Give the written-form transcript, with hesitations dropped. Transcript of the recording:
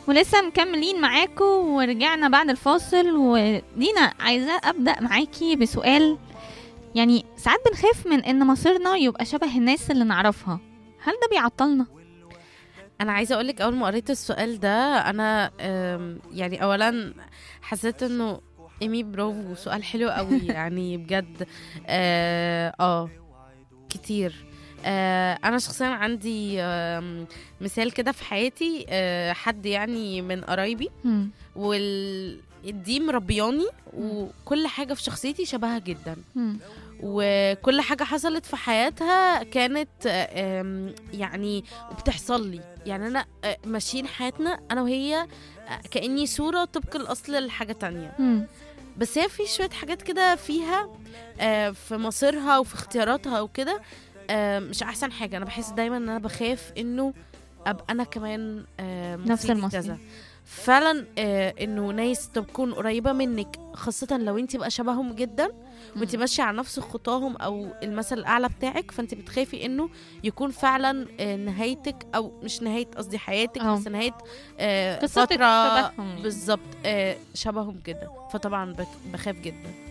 ولسه مكملين معاكم ورجعنا بعد الفاصل. ودينا عايزة أبدأ معاكي بسؤال. يعني ساعات بنخاف من إن مصيرنا يبقى شبه الناس اللي نعرفها، هل ده بيعطلنا؟ انا عايزه اقولك اول ما قريت السؤال ده انا يعني اولا حسيت انه ايمي برافو، سؤال حلو قوي يعني بجد. كتير. انا شخصيا عندي مثال كده في حياتي، حد يعني من قرايبي مم. دي مربياني، وكل حاجه في شخصيتي شبهها جدا، مم. وكل حاجة حصلت في حياتها كانت يعني وبتحصل لي. يعني أنا ماشيين حياتنا أنا وهي كأني صورة طبق الأصل لحاجة تانية. مم. بس هي في شوية حاجات كده فيها في مصيرها وفي اختياراتها وكده مش أحسن حاجة. أنا بحس دايما أن أنا بخاف إنه أبقى أنا كمان نفس مصيري المصير. كذا. فعلا انه ناس تكون قريبة منك، خاصة لو انت بقى شبههم جدا وانت ماشية على نفس خطاهم او المثل الاعلى بتاعك، فانت بتخافي انه يكون فعلا نهايتك، او مش نهاية قصدي حياتك، بس نهاية قصتك فترة شبههم يعني. بالظبط شبههم جدا. فطبعا بخاف جدا.